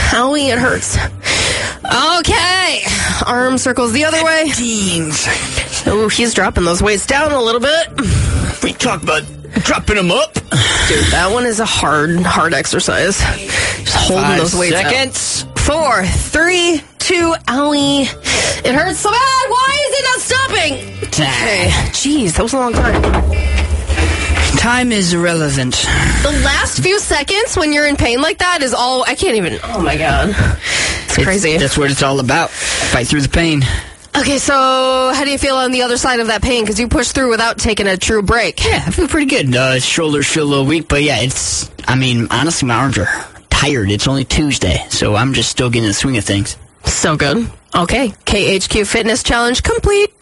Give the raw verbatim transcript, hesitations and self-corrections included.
Owie, it hurts. Okay. Arm circles the other way. Teens. Oh, he's dropping those weights down a little bit. We talk about dropping them up. Dude, that one is a hard, hard exercise. Just holding Five those weights seconds. out. Four, three, two, owie. It hurts so bad. Why is it not stopping? Okay. Jeez, that was a long time. Time is irrelevant. The last few seconds when you're in pain like that is all... I can't even... Oh, my God. It's crazy. It's, that's what it's all about. Fight through the pain. Okay, so how do you feel on the other side of that pain? Because you pushed through without taking a true break. Yeah, I feel pretty good. Uh, shoulders feel a little weak, but yeah, it's... I mean, honestly, my arms are tired. It's only Tuesday, so I'm just still getting the swing of things. So good. Okay, K H Q Fitness Challenge complete.